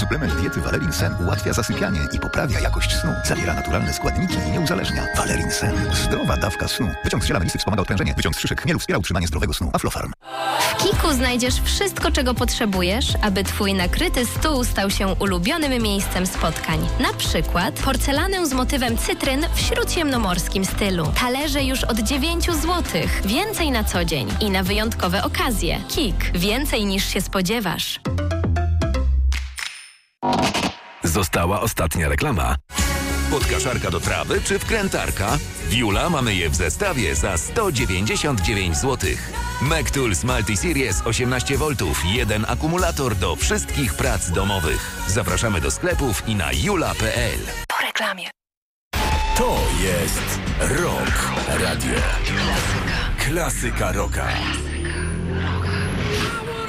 Suplement diety Valerin Sen ułatwia zasypianie i poprawia jakość snu. Zawiera naturalne składniki i nie uzależnia. Valerin Sen. Zdrowa dawka snu. Wyciąg z ziela melisy wspomaga odprężenie. Wyciąg z szyszek chmielu wspiera utrzymanie zdrowego snu. Aflofarm. W Kiku znajdziesz wszystko, czego potrzebujesz, aby Twój nakryty stół stał się ulubionym miejscem spotkań. Na przykład porcelanę z motywem cytryn w śródziemnomorskim stylu. Talerze już od 9 zł. Więcej na co dzień i na wyjątkowe okazje. Kik. Więcej niż się spodziewasz. Została ostatnia reklama. Podkaszarka do trawy czy wkrętarka? W Jula mamy je w zestawie za 199 zł. Mectools Multi-Series 18V, 1 akumulator do wszystkich prac domowych. Zapraszamy do sklepów i na jula.pl. Po reklamie. To jest Rock Radio. Klasyka rocka.